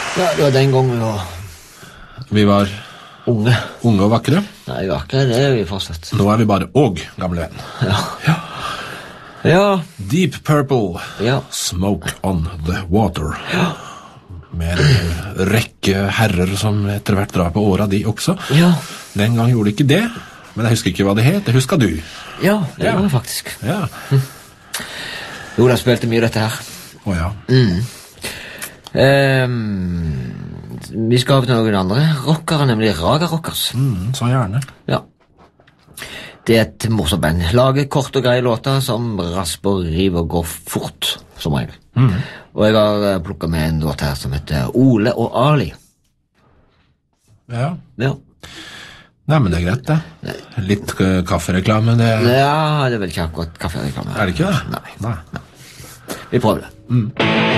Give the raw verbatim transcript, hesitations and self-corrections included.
Ja, det var den gangen vi var Vi var unge. unge og vakre. Nei, vakre, det er vi fortsatt. Nå er vi bare og, gamle venn. Ja. Ja. Ja. Deep Purple, Ja. Smoke on the Water. Ja. Med en rekke herrer som etter hvert drar på åra de også. Ja. Den gang gjorde de ikke det, men jeg husker ikke hva det het. Det husker du. Ja, det Ja. var det faktisk. Ja. Jo, de spilte mye dette her. Å ja. Mm. Ehm, vi skal ha til noen andre rockere, nemlig Raga Rockers. Mm, så gjerne. Ja. Det er et morsomt band. Lager kort og greie låter som rasper, river og går fort, som regel. Mm. Og jeg har plukket med en låt her som heter Ole og Ali. Ja. Ja. Nei, men det er greit, det. Litt uh, kaffereklame, det Ja, det er vel ikke akkurat kaffereklame. er det ikke det? Nei. Nei. Vi prøver det. Mm.